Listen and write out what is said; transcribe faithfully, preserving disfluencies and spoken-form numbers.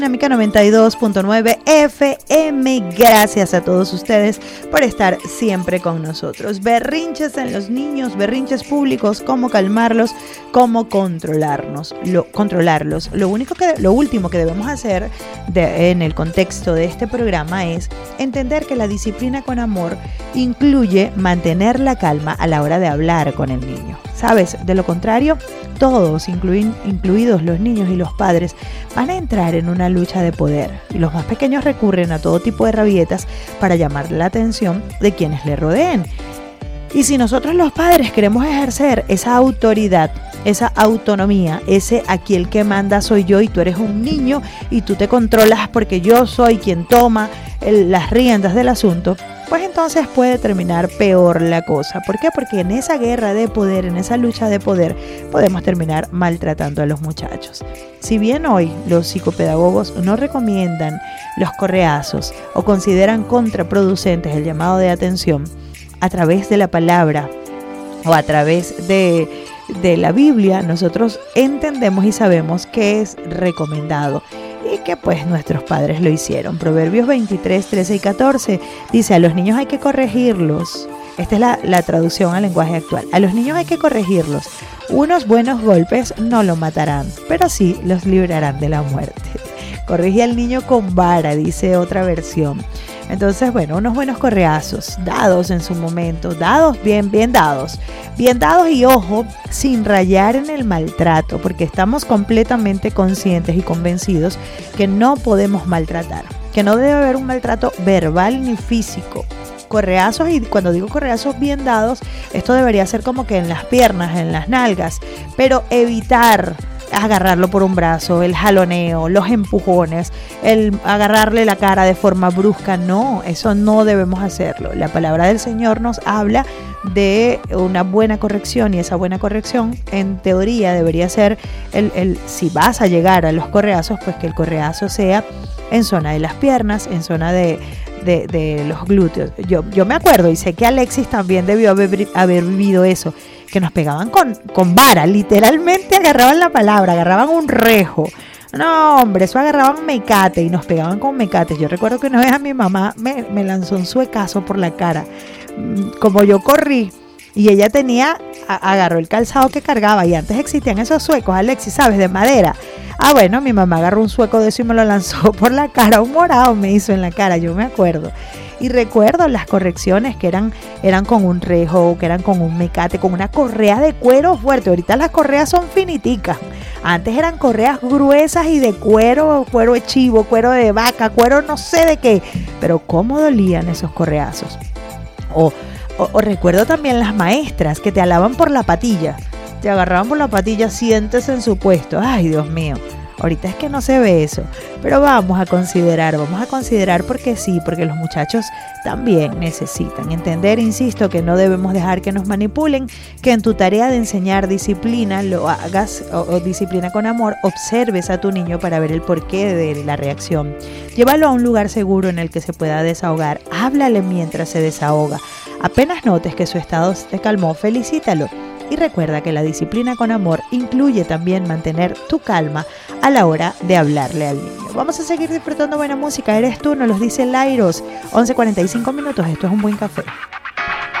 Dinámica noventa y dos punto nueve F M. Gracias a todos ustedes por estar siempre con nosotros. Berrinches en los niños, berrinches públicos, cómo calmarlos, cómo controlarnos, lo, controlarlos. Lo único que, lo último que debemos hacer de, en el contexto de este programa es entender que la disciplina con amor incluye mantener la calma a la hora de hablar con el niño. ¿Sabes? De lo contrario, todos, incluin, incluidos los niños y los padres, van a entrar en una lucha de poder y los más pequeños recurren a todo tipo de rabietas para llamar la atención de quienes le rodeen. Y si nosotros los padres queremos ejercer esa autoridad, esa autonomía, ese aquí el que manda soy yo y tú eres un niño y tú te controlas porque yo soy quien toma el, las riendas del asunto, pues entonces puede terminar peor la cosa. ¿Por qué? Porque en esa guerra de poder, en esa lucha de poder, podemos terminar maltratando a los muchachos. Si bien hoy los psicopedagogos no recomiendan los correazos o consideran contraproducentes el llamado de atención, a través de la palabra o a través de, de la Biblia, nosotros entendemos y sabemos que es recomendado. Y que pues nuestros padres lo hicieron. Proverbios veintitrés, trece y catorce dice: a los niños hay que corregirlos. Esta es la, la traducción al lenguaje actual. A los niños hay que corregirlos. Unos buenos golpes no lo matarán, pero sí los librarán de la muerte. Corrige al niño con vara, dice otra versión. Entonces, bueno, unos buenos correazos, dados en su momento, dados bien, bien dados, bien dados y ojo, sin rayar en el maltrato, porque estamos completamente conscientes y convencidos que no podemos maltratar, que no debe haber un maltrato verbal ni físico. Correazos, y cuando digo correazos bien dados, esto debería ser como que en las piernas, en las nalgas, pero evitar agarrarlo por un brazo, el jaloneo, los empujones, el agarrarle la cara de forma brusca. No, eso no debemos hacerlo. La palabra del Señor nos habla de una buena corrección y esa buena corrección en teoría debería ser el, el si vas a llegar a los correazos, pues que el correazo sea en zona de las piernas, en zona de De, de los glúteos. Yo, yo me acuerdo y sé que Alexis también debió haber, haber vivido eso, que nos pegaban con, con vara, literalmente agarraban la palabra, agarraban un rejo. No, hombre, eso agarraban mecate y nos pegaban con mecates. Yo recuerdo que una vez a mi mamá me, me lanzó un suecazo por la cara. Como yo corrí y ella tenía, a, agarró el calzado que cargaba y antes existían esos suecos, Alexis, ¿sabes? De madera. Ah, bueno, mi mamá agarró un sueco de eso y me lo lanzó por la cara, un morado me hizo en la cara, yo me acuerdo. Y recuerdo las correcciones que eran, eran con un rejo, que eran con un mecate, con una correa de cuero fuerte. Ahorita las correas son finiticas. Antes eran correas gruesas y de cuero, cuero de chivo, cuero de vaca, cuero no sé de qué. Pero cómo dolían esos correazos. O, o, o recuerdo también las maestras que te alaban por la patilla. Te agarraban por la patilla, siéntese en su puesto. Ay, Dios mío. Ahorita es que no se ve eso, pero vamos a considerar, vamos a considerar porque sí, porque los muchachos también necesitan entender, insisto, que no debemos dejar que nos manipulen, que en tu tarea de enseñar disciplina lo hagas, o, o disciplina con amor, observes a tu niño para ver el porqué de la reacción. Llévalo a un lugar seguro en el que se pueda desahogar, háblale mientras se desahoga. Apenas notes que su estado se calmó, felicítalo. Y recuerda que la disciplina con amor incluye también mantener tu calma a la hora de hablarle al niño. Vamos a seguir disfrutando buena música. Eres tú, nos los dice Lairos. once cuarenta y cinco minutos. Esto es Un Buen Café.